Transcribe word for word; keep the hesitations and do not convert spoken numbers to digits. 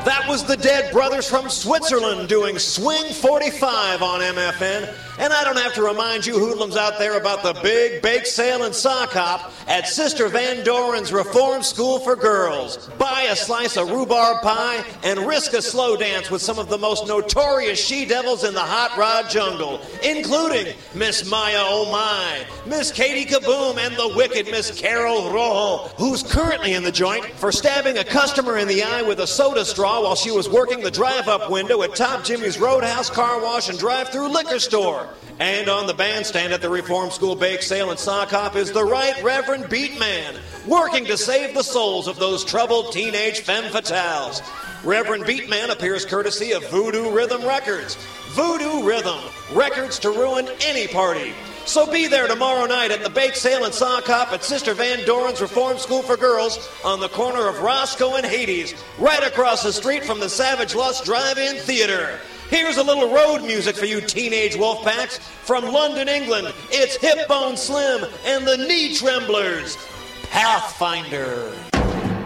That was the Dead Brothers from Switzerland doing Swing forty-five on M F N. And I don't have to remind you hoodlums out there about the big bake sale and sock hop at Sister Van Doren's Reform School for Girls. Buy a slice of rhubarb pie and risk a slow dance with some of the most notorious she-devils in the hot rod jungle, including Miss Maya Oh My, Miss Katie Kaboom, and the wicked Miss Carol Rojo, who's currently in the joint for stabbing a customer in the eye with a soda straw while she was working the drive-up window at Top Jimmy's Roadhouse Car Wash and Drive-Thru Liquor Store. And on the bandstand at the Reform School Bake Sale and Sock Hop is the Right Reverend Beatman, working to save the souls of those troubled teenage femme fatales. Reverend Beatman appears courtesy of Voodoo Rhythm Records. Voodoo Rhythm, records to ruin any party. So be there tomorrow night at the Bake Sale and Sock Hop at Sister Van Doren's Reform School for Girls on the corner of Roscoe and Hades, right across the street from the Savage Lust Drive-In Theater. Here's a little road music for you teenage wolf packs. From London, England, it's Hip Bone Slim and the Knee Tremblers. Pathfinder.